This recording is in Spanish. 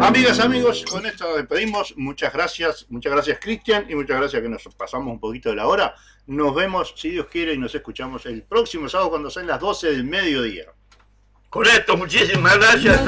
Amigas, amigos, con esto nos despedimos. Muchas gracias Cristian y muchas gracias que nos pasamos un poquito de la hora. Nos vemos, si Dios quiere, y nos escuchamos el próximo sábado cuando sean las 12 del mediodía. Correcto, muchísimas gracias.